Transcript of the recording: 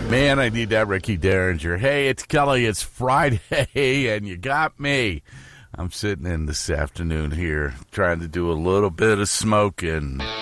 Man, I need that Ricky Derringer. Hey, it's Kelly. It's Friday, and you got me. I'm sitting in this afternoon here trying to do a little bit of smoking.